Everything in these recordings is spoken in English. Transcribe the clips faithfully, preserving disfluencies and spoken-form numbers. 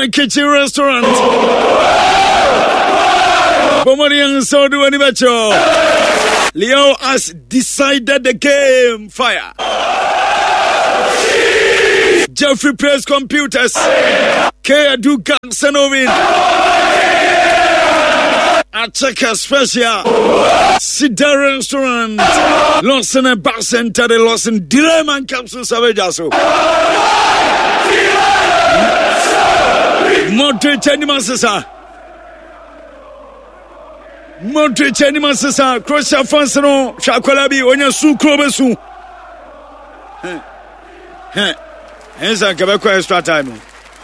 My Kitchen Restaurant. Bomorian Sodu Anibacho. Leo has decided the game. Fire. Jeffrey Press Computers. K. Dugan Senovin. Acheka Special. Sida Restaurant. Lawson and Bar Center. Lawson Dileman Capsule Savajaso. Modric Animasasa. Modric Animasasa. Croatia Fansano. Shakolabi. Onya Su Krobesu. Hence, I can go extra time.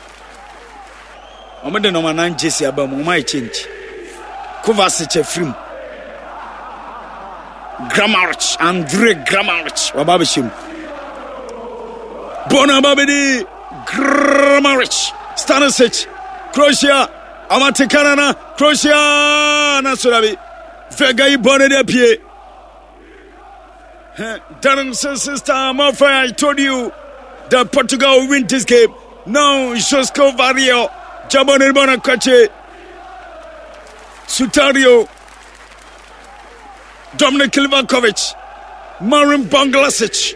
I'm going to know my nine Jesse about my change. Kovacic film. Gramarch, Andre Gramarch, Wababishim. Bonababidi, Gramarch, Stanisic, Croatia, Amatikarana, Croatia, Nasurabi, Vegai Bonnet Pie. Darren sister, Murphy, I told you that Portugal will win this game. No, Josko Vario, Jabon Bonakache, Sutario, Dominic Livakovic, Marin Bonglasic,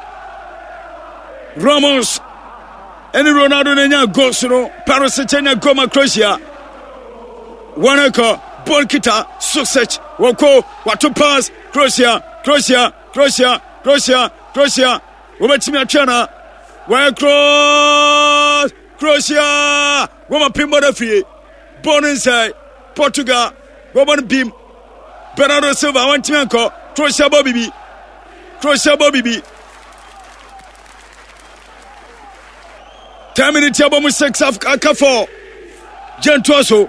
Ramos, and Ronaldo Nenya Gosuro, Parasitena Goma Croatia, Wanaka, Bolkita, Sussex, Woko, Watupas, Croatia, Croatia, Croatia, Croatia, Croatia, Womatimia Chana, Where cross Croatia, Woma Pimodafi, born inside Portugal, Roman Beam, Bernardo Silva, Wantianco, Croatia Bobby, Croatia Bobby. Ten minutes, Yabomu six of Akafo, Gentoso.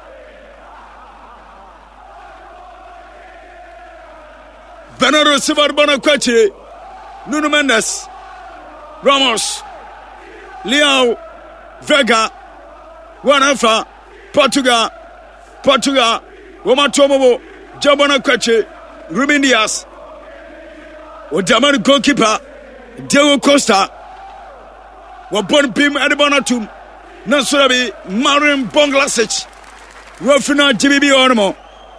Bernardo Silva, Bonaquache, Nuno Mendes, Ramos, Leao, Vega, Wanafa, Portugal, Portugal, Womatomo, Jabonaquache, Ruben Diaz, Odamani goalkeeper, Diego Costa, Wabon Pim Edibonatum, Nasurabi, Marin Bonglasic, Rofina G B B Ormo.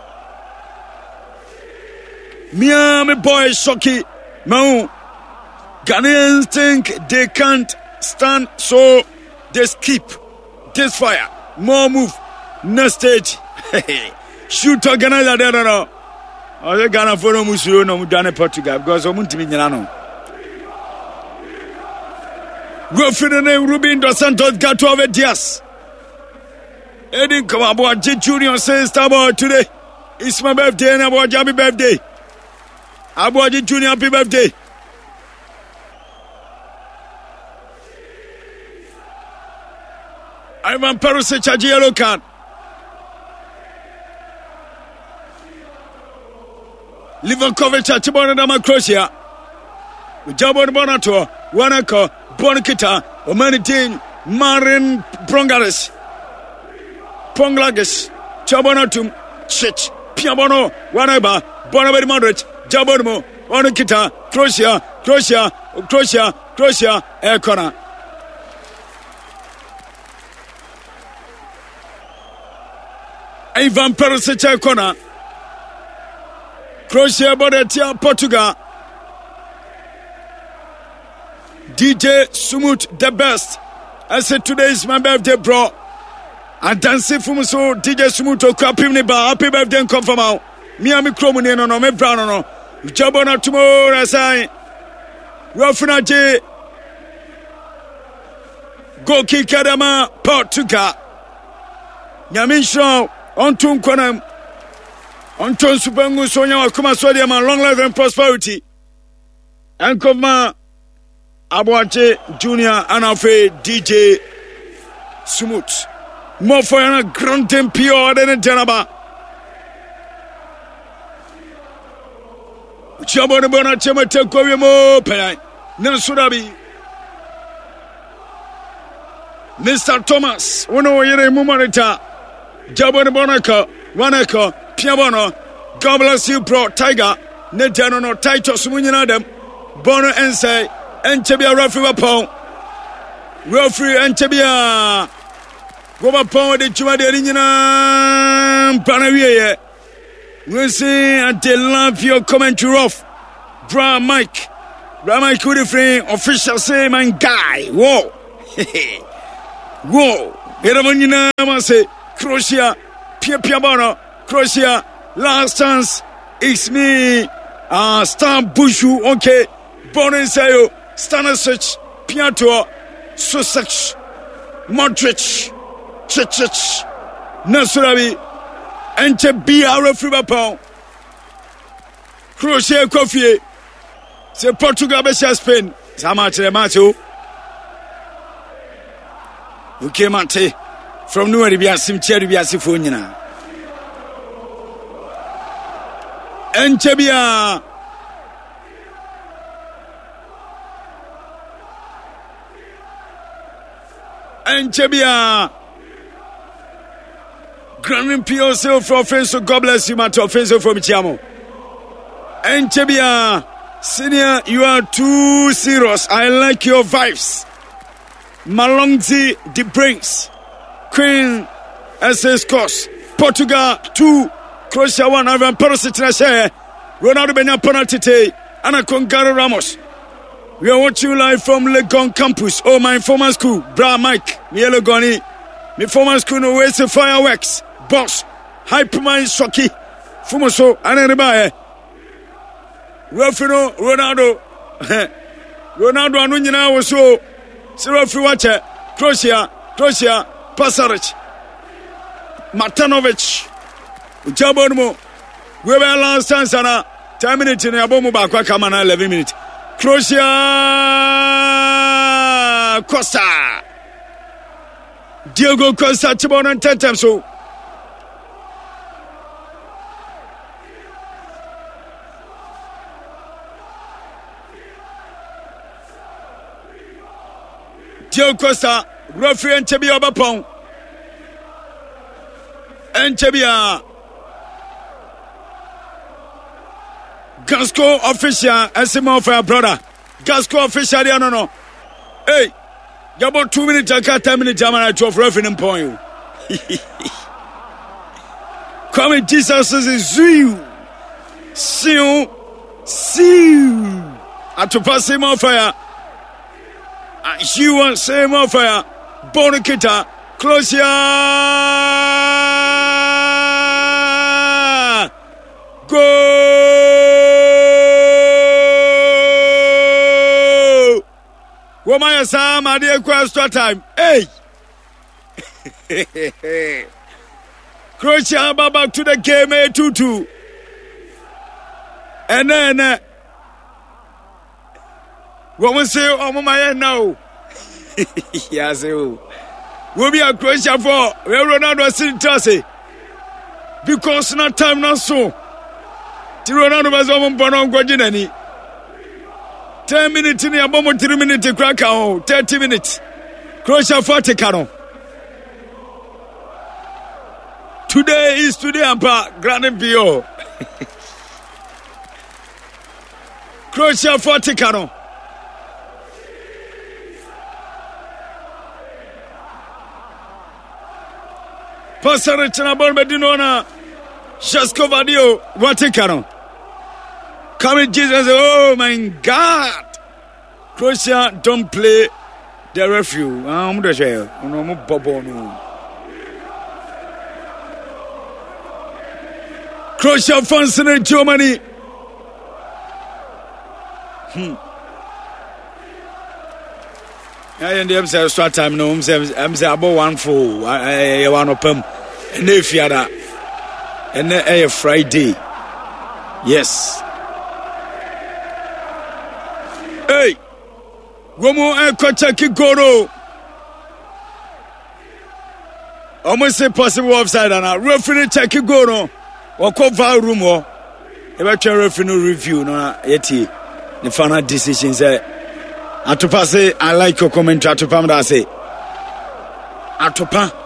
Miami boy Shoki Mau. Ghanaians think they can't stand, so they skip this fire. More move. Next stage. Shoot organizer there no. I say Ghana for no musuo no mudane Portugal because omuntimi nyina no. Rofine Ruben dos Santos Gato over Diaz. Edin Kamabo J Junior says Starboy today. It's my birthday and about happy birthday. Abuaji Junior, happy birthday. Ivan Perisic charge yellow card. Livakovic Chibona Dama Croatia. Jabon Bonato, Wanako, Bonikita, Omanitin, Marin Brongares, Ponglages, Chabonatum, Chich, Piabono, Wanaba, Bonabedi Modric. Jabonmo, Onikita, Croatia, Croatia, Croatia, Croatia, Air corner. Ivan Perisic Air corner. Croatia, Bodetia, Portugal. D J Sumut, the best. I said today is my birthday, bro. And dancing for me, so D J Sumut, happy birthday, and come from out. Miami Cromony, no, no, me brown, no. Jabona tomorrow, as I Rofina J. Goki Kadama, Portugal. Yamin Shaw, Ontun Kwanam, Onton Subangu, Sonia, Kuma Sodiama, long life and prosperity. And Koma Abuache Junior, Anafe, D J Sumut. More for a grand tempio than a Janaba. Chabon Bona Chema Tekovimo Penai Nansurabi Mister Thomas Uno Yere Mumarita Jabon Bonaka Wanaka Piabono God bless you bro Tiger Netano no Titus Munyanadam Bono Ense Enchebia Rafi Wapon Rafi Enchebia Go ba power de chuma de nyina panawie. We say and they love your commentary off. Bra Mike. Bra Mike with the friend official say man guy. Whoa. Whoa. Eramanyina ma say Croatia pia pia bana Croatia last chance. It's me. Ah uh, Stan Bushu okay. Bonin sayo Stanisic Piato Sussex Modric Chichich Nasurabi Ente Biara Fribapon Croatia Coffee Se Portugal Besha Spain Samach Macho Okay Mate from New Biasim Cherry Biasifunina Ente Bia Enchebia Grand P O C for offensive. God bless you, Matt. Offensive from Chiamo. Enchebia Senior, you are too serious. I like your vibes. Malongzi the Brinks Queen S S Coast Portugal two Croatia one Ivan Perisic share Ronaldo Benya penalty today Ana Congaro Ramos. We are watching live from Legon campus. Oh, my former school, Bra Mike, Mielo Goni. My former school, no waste of fireworks. Boss, Hyperman Shoki, Fumoso, and everybody. Rafino, Ronaldo, Ronaldo, and Unina was so. Serofi Wache, Croatia, Croatia, Pasaric, Matanovic, Jabonmo. We were last chance, Anna. ten minutes in a bomb back, Kamana, eleven minutes. Croatia Costa Diogo Costa Tibon and Tentem so Diogo Costa referee and Chebia Bapon and Chebia Gasco official and Simon for our brother. Gasco official, I don't know. Hey, you about two minutes, I got ten minutes, I'm going to referee and point you. Come in, Jesus is Zew. Zew. Zew. At to pass him on fire. You want same on fire. Bonakita. Croatia. Go. Womaya Sam, I did extra time. Hey! Croatia back to the game, a two two. And then, uh, what we say, oh, my now. Yes, we'll be a Croatia for where Ronaldo sitting Tassie. Because not time, not so. Ronaldo was on Bono Gojinani. ten minutes in a moment, three minutes to crack out, thirty minutes. Croatia forty cano. Today is today, Ampa, Grand P O. Croatia forty cano. Passare Chanabon Bedinona, Shasko Vadio, Vaticano. Come Jesus, oh my God. Croatia don't play the referee. I'm the jail. No more Bobo. Croatia fans in Germany. Hmm. I end up saying start time. No, I'm saying I'm saying about one for I one of them. And if you are that, and a Friday, yes. Hey, Gomo and Kochaki Goro. Almost say possible offside and a referee check Goro or cover room or about your referee review. No, yet the final decision say. Atopa say, I like your comment. Atopa, I say, Atopa.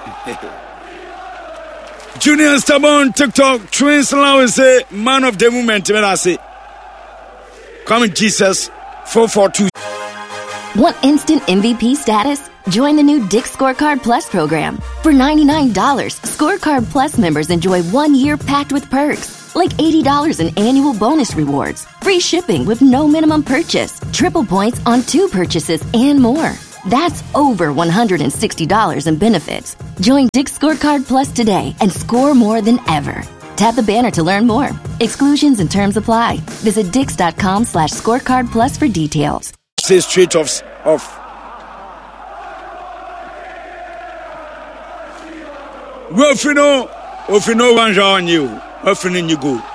Junior Stabon TikTok Twins Allowance say, man of the moment. When I say, come in Jesus. four four two. Want instant M V P status? Join the new Dick's Scorecard Plus program. For ninety-nine dollars, Scorecard Plus members enjoy one year packed with perks, like eighty dollars in annual bonus rewards, free shipping with no minimum purchase, triple points on two purchases, and more. That's over one hundred sixty dollars in benefits. Join Dick's Scorecard Plus today and score more than ever. Tap the banner to learn more. Exclusions and terms apply. Visit dix.com slash scorecard plus for details. Say straight off. off. Rufino, Rufino one on you. Rufino you go.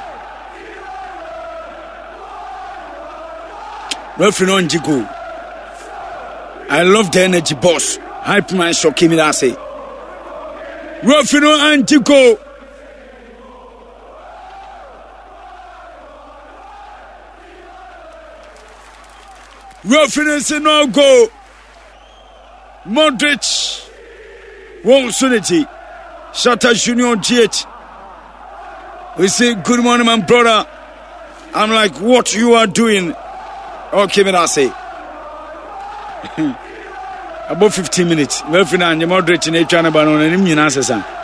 Rufino and you go. I love the energy, boss. Hype man, so Kimi Dase. Rufino and you go. Rufino say no go. Modric. Won't Sunity. Shatta Junior G H. We say, good morning, my brother. I'm like, what you are doing? Okay, me say. About fifteen minutes. Well, for now, the Modric in H one, but on any answer.